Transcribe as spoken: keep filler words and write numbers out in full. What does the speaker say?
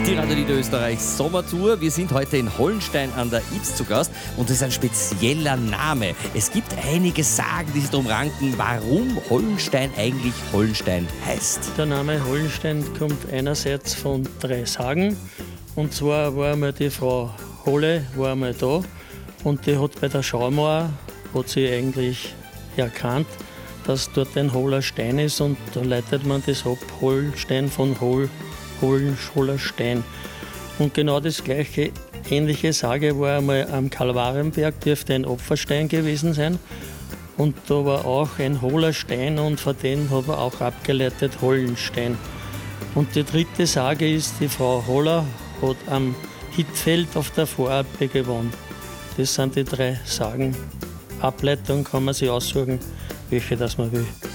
Die Radio Niederösterreich Sommertour. Wir sind heute in Hollenstein an der Ybbs zu Gast und das ist ein spezieller Name. Es gibt einige Sagen, die sich darum ranken, warum Hollenstein eigentlich Hollenstein heißt. Der Name Hollenstein kommt einerseits von drei Sagen. Und zwar war einmal die Frau Holle war einmal da und die hat bei der Schaumauer, hat sie eigentlich erkannt, dass dort ein hohler Stein ist und da leitet man das ab, Holstein von Hol, Hollen, hohler Stein. Und genau das gleiche, ähnliche Sage war einmal am Kalvarienberg, dürfte ein Opferstein gewesen sein. Und da war auch ein hohler Stein und von dem hat man auch abgeleitet Hollenstein. Und die dritte Sage ist, die Frau Holler hat am Hittfeld auf der Voralpe gewonnen. Das sind die drei Sagen. Ableitung kann man sich aussuchen, welche das man will.